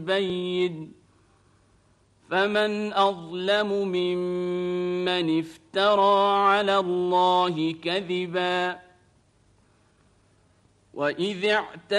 بين فمن أظلم ممن افترى على الله كذبا وإذ